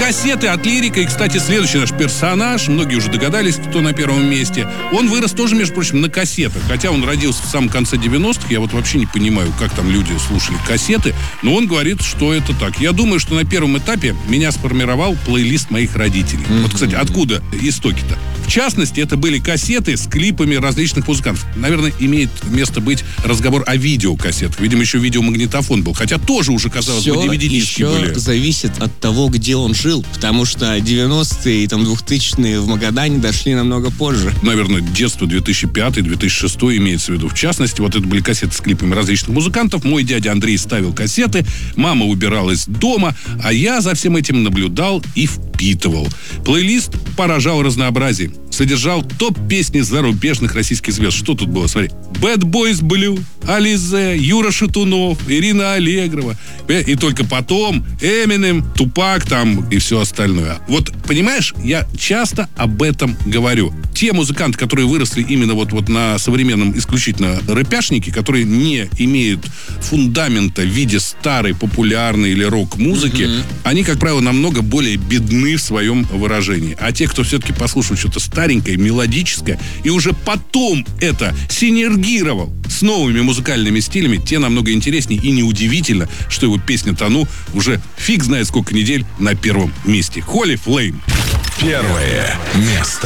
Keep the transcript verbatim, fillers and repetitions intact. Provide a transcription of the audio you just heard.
кассеты от Лирика. И, кстати, следующий наш персонаж, многие уже догадались, кто на первом месте, он вырос тоже, между прочим, на кассетах. Хотя он родился в самом конце девяностых, я вот вообще не понимаю, как там люди слушали кассеты, но он говорит, что это так. Я думаю, что на первом этапе меня сформировал плейлист моих родителей. Mm-hmm. Вот, кстати, откуда истоки-то? В частности, это были кассеты с клипами различных музыкантов. Наверное, имеет место быть разговор о видеокассетах. Видимо, еще видеомагнитофон был. Хотя тоже уже, казалось бы, ди ви ди-диски были. Все зависит от того, где он жил. Потому что девяностые и там, двухтысячные в Магадане дошли намного позже. Наверное, детство две тысячи пятый - две тысячи шестой имеется в виду. В частности, вот это были кассеты с клипами различных музыкантов. Мой дядя Андрей ставил кассеты, мама убиралась дома, а я за всем этим наблюдал и впитывал. Плейлист поражал разнообразием. Содержал топ-песни зарубежных российских звезд. Что тут было? Смотри. Bad Boys Blue, Ализе, Юра Шатунов, Ирина Аллегрова. И только потом Эминем, Тупак там и все остальное. Вот, понимаешь, я часто об этом говорю. Те музыканты, которые выросли именно вот, вот на современном исключительно рэпяшнике, которые не имеют фундамента в виде старой, популярной или рок-музыки, mm-hmm. они, как правило, намного более бедны в своем выражении. А те, кто все-таки послушал что-то старенькое, мелодическое, и уже потом это синергировал с новыми музыкальными стилями, те намного интереснее. И неудивительно, что его песня «Тону» уже фиг знает сколько недель на первом месте. Holy Flame. Первое место.